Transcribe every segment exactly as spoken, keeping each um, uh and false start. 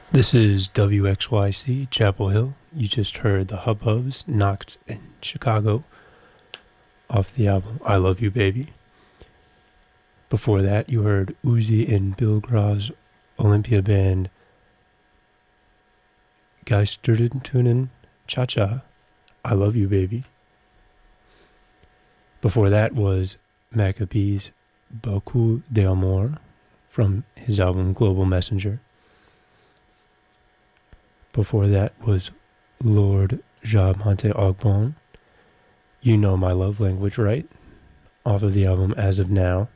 This is W X Y C Chapel Hill. You just heard the Hubbubs Knocked in Chicago off the album I Love You Baby. Before that, you heard Uzi and Bill Grau's Olympia band Geistertunen Cha Cha, I Love You Baby. Before that was Maccabees Beaucoup d'Amour from his album Global Messenger. Before that was Lord Jamonte Ogbon, You Know My Love Language, right? Off of the album As of Now.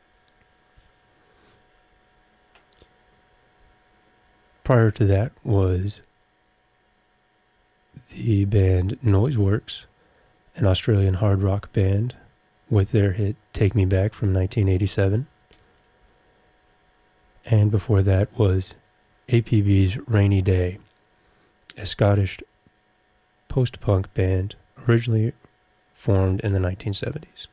Prior to that was the band Noiseworks, an Australian hard rock band, with their hit Take Me Back from nineteen eighty-seven. And before that was A P B's Rainy Day, a Scottish post-punk band originally formed in the nineteen seventies.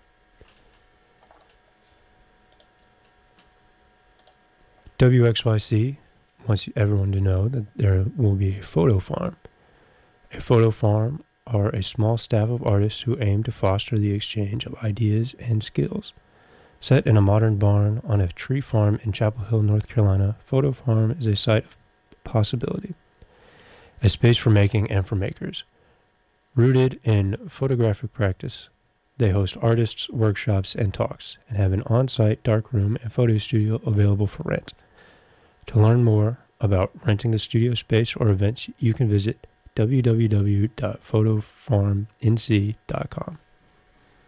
W X Y C wants everyone to know that there will be a photo farm. A photo farm are a small staff of artists who aim to foster the exchange of ideas and skills. Set in a modern barn on a tree farm in Chapel Hill, North Carolina, Photo Farm is a site of possibility, a space for making and for makers. Rooted in photographic practice, they host artists, workshops, and talks, and have an on-site darkroom and photo studio available for rent. To learn more about renting the studio space or events, you can visit w w w dot photo farm n c dot com.